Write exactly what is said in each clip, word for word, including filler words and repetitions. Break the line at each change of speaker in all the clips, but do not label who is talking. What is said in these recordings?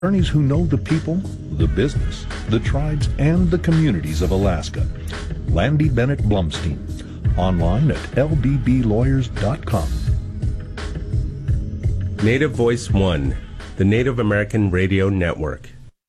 Attorneys who know the people, the business, the tribes, and the communities of Alaska. Landy Bennett Blumstein. Online at L B B lawyers dot com.
Native Voice One, the Native American Radio Network.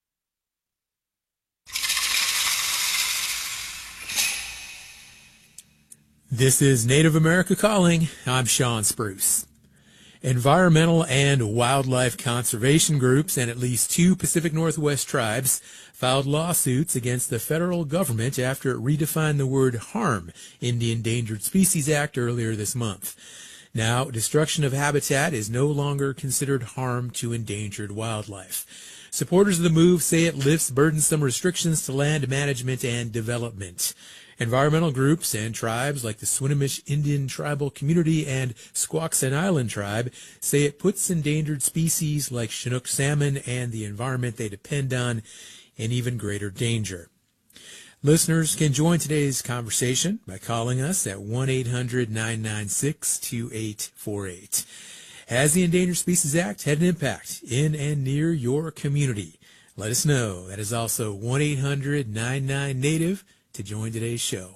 This is Native America Calling. I'm Sean Spruce. Environmental and wildlife conservation groups and at least two Pacific Northwest tribes filed lawsuits against the federal government after it redefined the word harm in the Endangered Species Act earlier this month. Now, destruction of habitat is no longer considered harm to endangered wildlife. Supporters of the move say it lifts burdensome restrictions to land management and development. Environmental groups and tribes like the Swinomish Indian Tribal Community and Squaxin Island Tribe say it puts endangered species like Chinook salmon and the environment they depend on in even greater danger. Listeners can join today's conversation by calling us at one eight hundred nine nine six two eight four eight. Has the Endangered Species Act had an impact in and near your community? Let us know. That is also one eight hundred nine nine Native to join today's show.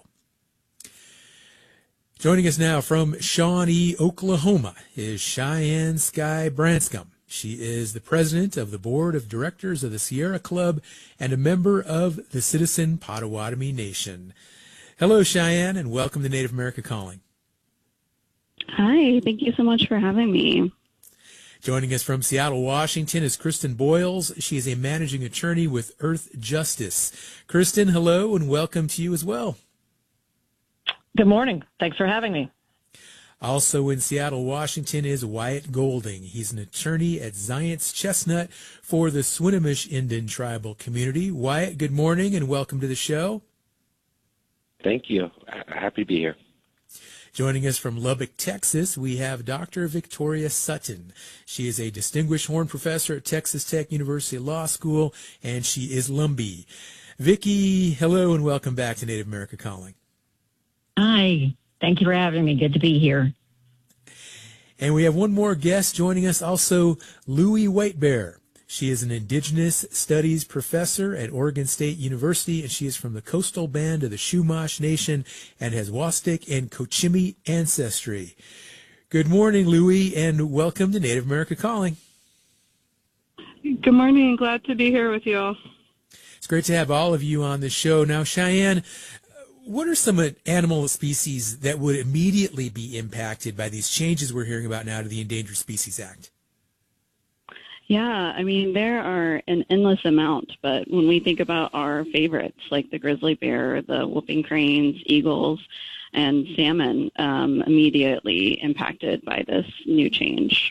Joining us now from Shawnee, Oklahoma, is Cheyenne Sky Branscombe. She is the president of the board of directors of the Sierra Club and a member of the Citizen Potawatomi Nation. Hello, Cheyenne, and welcome to Native America Calling.
Hi, thank you so much for having me.
Joining us from Seattle, Washington is Kristen Boyles. She is a managing attorney with Earth Justice. Kristen, hello, and welcome to you as well.
Good morning. Thanks for having me.
Also in Seattle, Washington is Wyatt Golding. He's an attorney at Zients Chestnut for the Swinomish Indian Tribal Community. Wyatt, good morning and welcome to the show.
Thank you. Happy to be here.
Joining us from Lubbock, Texas, we have Doctor Victoria Sutton. She is a distinguished Horn Professor at Texas Tech University Law School, and she is Lumbee. Vicki, hello and welcome back to Native America Calling.
Hi. Thank you for having me. Good to be here.
And we have one more guest joining us, also Louie Whitebear. She is an Indigenous Studies professor at Oregon State University, and she is from the coastal band of the Chumash Nation and has Wastik and Cochimí ancestry. Good morning, Louie, and welcome to Native America Calling.
Good morning. Glad to be here with you all.
It's great to have all of you on the show. Now, Cheyenne, what are some animal species that would immediately be impacted by these changes we're hearing about now to the Endangered Species Act?
Yeah, I mean, there are an endless amount, but when we think about our favorites, like the grizzly bear, the whooping cranes, eagles, and salmon, um, immediately impacted by this new change.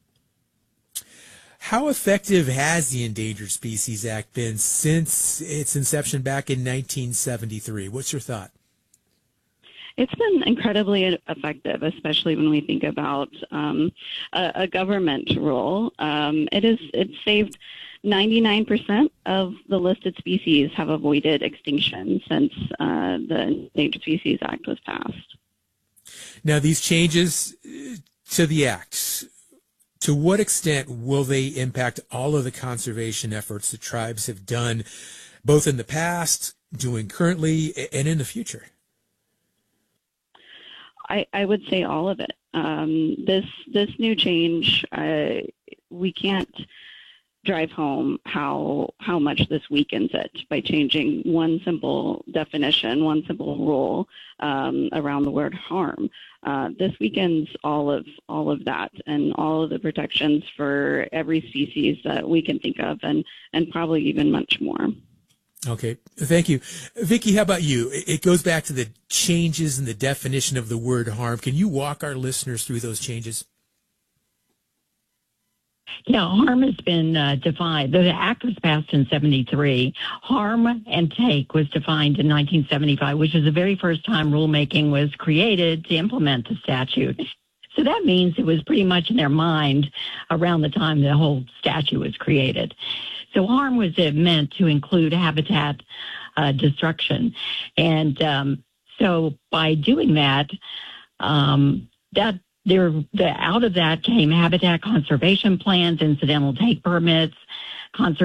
How effective has the Endangered Species Act been since its inception back in nineteen seventy-three? What's your thought?
It's been incredibly effective, especially when we think about um, a, a government role. Um, it is it's saved ninety-nine percent of the listed species have avoided extinction since uh, the Endangered Species Act was passed.
Now, these changes to the Act, to what extent will they impact all of the conservation efforts that tribes have done, both in the past, doing currently, and in the future?
I, I would say all of it. Um, this this new change, uh, we can't drive home how how much this weakens it by changing one simple definition, one simple rule um, around the word harm. Uh, this weakens all of all of that and all of the protections for every species that we can think of, and and probably even much more.
Okay, thank you. Vicki, how about you? It goes back to the changes in the definition of the word harm. Can you walk our listeners through those changes?
Yeah, harm has been uh, defined. The act was passed in seventy-three. Harm and take was defined in nineteen seventy-five, which is the very first time rulemaking was created to implement the statute. So that means it was pretty much in their mind around the time the whole statute was created. So harm was uh, meant to include habitat uh, destruction. And um, so by doing that, um, that there, the, out of that came habitat conservation plans, incidental take permits, conservation